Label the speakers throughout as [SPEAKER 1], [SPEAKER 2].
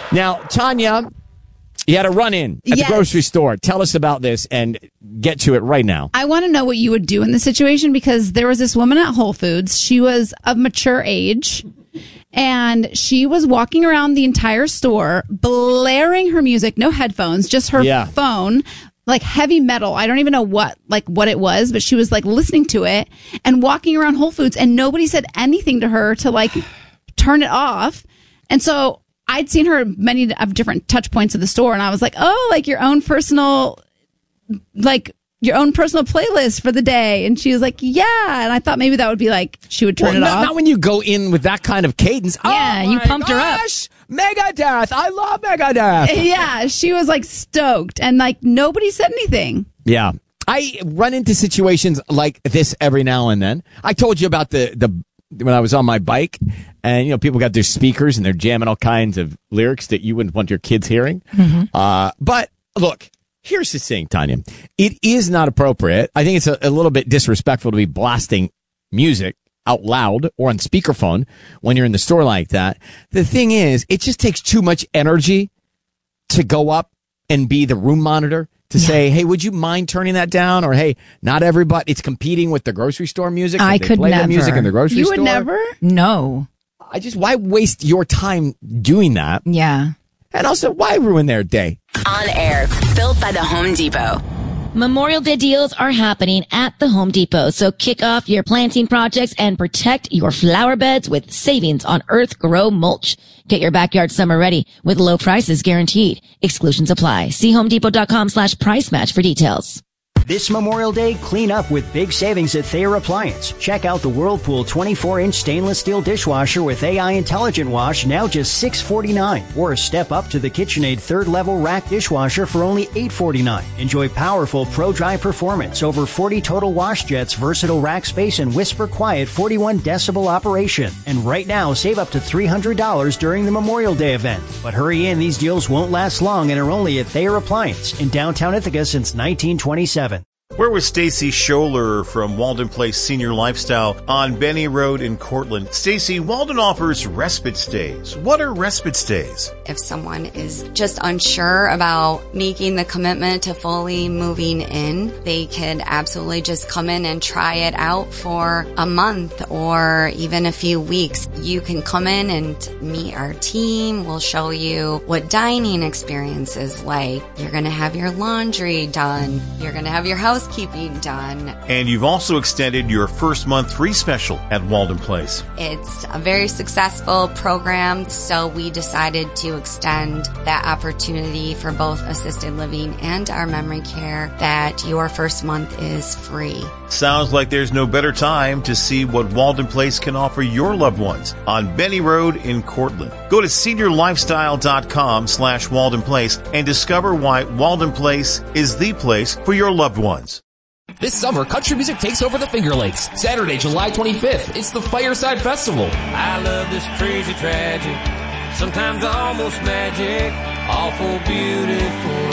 [SPEAKER 1] Now, Tanya, you had a run-in at the grocery store. Tell us about this and get to it right now.
[SPEAKER 2] I want to know what you would do in this situation because there was this woman at Whole Foods. She was of mature age, and she was walking around the entire store, blaring her music, no headphones, just her phone, like heavy metal. I don't even know what it was, but she was like listening to it and walking around Whole Foods, and nobody said anything to her to like turn it off. And so I'd seen her many of different touch points of the store, and I was like, oh, like your own personal playlist for the day. And she was like, yeah. And I thought maybe that would be like, she would turn it off.
[SPEAKER 1] Not when you go in with that kind of cadence.
[SPEAKER 2] Yeah, you pumped her up.
[SPEAKER 1] Megadeth. I love Megadeth.
[SPEAKER 2] Yeah, she was like stoked, and like nobody said anything.
[SPEAKER 1] Yeah. I run into situations like this every now and then. I told you about the when I was on my bike, and people got their speakers and they're jamming all kinds of lyrics that you wouldn't want your kids hearing. Mm-hmm. But look, here's the thing, Tanya. It is not appropriate. I think it's a little bit disrespectful to be blasting music out loud or on speakerphone when you're in the store like that. The thing is, it just takes too much energy to go up and be the room monitor. To say, hey, would you mind turning that down? Or, hey, not everybody. It's competing with the grocery store music.
[SPEAKER 2] I could
[SPEAKER 1] play
[SPEAKER 2] never.
[SPEAKER 1] The music in the grocery store.
[SPEAKER 2] You would never? No.
[SPEAKER 1] Why waste your time doing that?
[SPEAKER 2] Yeah.
[SPEAKER 1] And also, why ruin their day?
[SPEAKER 3] On Air, built by the Home Depot.
[SPEAKER 4] Memorial Day deals are happening at the Home Depot, so kick off your planting projects and protect your flower beds with savings on Earth Grow mulch. Get your backyard summer ready with low prices guaranteed. Exclusions apply. See homedepot.com/price match for details.
[SPEAKER 5] This Memorial Day, clean up with big savings at Thayer Appliance. Check out the Whirlpool 24-inch stainless steel dishwasher with AI Intelligent Wash, now just $649. Or step up to the KitchenAid third-level rack dishwasher for only $849. Enjoy powerful Pro-Dry performance, over 40 total wash jets, versatile rack space, and whisper quiet 41 decibel operation. And right now, save up to $300 during the Memorial Day event. But hurry in, these deals won't last long and are only at Thayer Appliance in downtown Ithaca since 1927.
[SPEAKER 6] We're with Stacy Scholler from Walden Place Senior Lifestyle on Benny Road in Cortland. Stacy, Walden offers respite stays. What are respite stays?
[SPEAKER 7] If someone is just unsure about making the commitment to fully moving in, they could absolutely just come in and try it out for a month or even a few weeks. You can come in and meet our team. We'll show you what dining experience is like. You're going to have your laundry done. You're going to have your housekeeping done.
[SPEAKER 6] And you've also extended your first month free special at Walden Place.
[SPEAKER 7] It's a very successful program, so we decided to extend that opportunity for both assisted living and our memory care, that your first month is free.
[SPEAKER 6] Sounds like there's no better time to see what Walden Place can offer your loved ones on Benny Road in Cortland. Go to seniorlifestyle.com/Walden Place and discover why Walden Place is the place for your loved ones.
[SPEAKER 8] This summer, country music takes over the Finger Lakes. Saturday, July 25th, it's the Fireside Festival.
[SPEAKER 9] I love this crazy tragic, sometimes almost magic, awful beautiful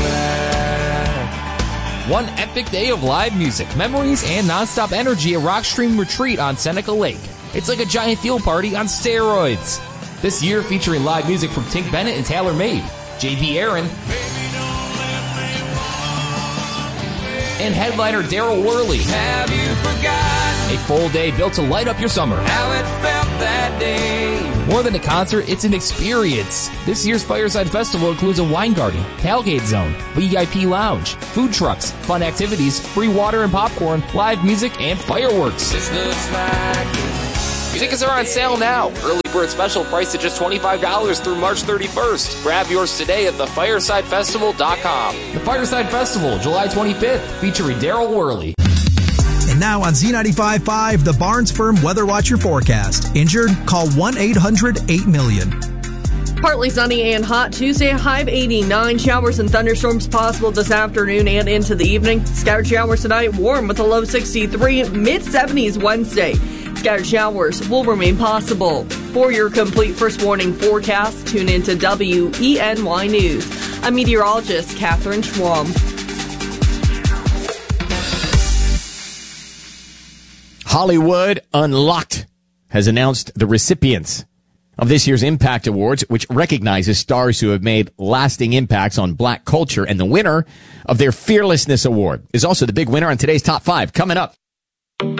[SPEAKER 9] life.
[SPEAKER 8] One epic day of live music, memories, and nonstop energy at Rockstream Retreat on Seneca Lake. It's like a giant field party on steroids. This year featuring live music from Tink Bennett and Taylor Made, J.B. Aaron, and headliner Daryl Worley.
[SPEAKER 9] Have you forgotten
[SPEAKER 8] a full day built to light up your summer?
[SPEAKER 9] how it felt that day?
[SPEAKER 8] More than a concert, it's an experience. This year's Fireside Festival includes a wine garden, tailgate zone, VIP lounge, food trucks, fun activities, free water and popcorn, live music, and fireworks.
[SPEAKER 9] This looks like
[SPEAKER 8] Tickets are on sale now. Early bird special priced at just $25 through March 31st. Grab yours today at thefiresidefestival.com. The Fireside Festival, July 25th, featuring Daryl Worley.
[SPEAKER 10] And now on Z95.5, the Barnes Firm Weather Watcher forecast. Injured? Call 1-800-8-million.
[SPEAKER 11] Partly sunny and hot Tuesday, high of 89. Showers and thunderstorms possible this afternoon and into the evening. Scattered showers tonight, warm with a low 63, mid-70s Wednesday. Scattered showers will remain possible. For your complete first warning forecast, tune into WENY News. I'm meteorologist Catherine Schwam.
[SPEAKER 1] Hollywood Unlocked has announced the recipients of this year's Impact Awards, which recognizes stars who have made lasting impacts on black culture. And the winner of their Fearlessness Award is also the big winner on today's Top 5. Coming up.